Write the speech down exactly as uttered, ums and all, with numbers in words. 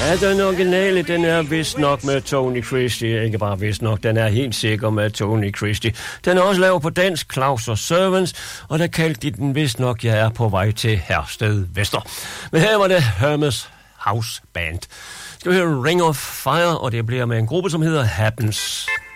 Ja, den originale, den er vist nok med Tony Christie. Ikke bare vist nok, den er helt sikker med Tony Christie. Den er også lavet på dansk, Claus og Servants, og der kaldte de den vist nok, jeg er på vej til Hersted Vester. Men her var det Hermes House Band. Skal vi høre Ring of Fire, og det bliver med en gruppe, som hedder Happens.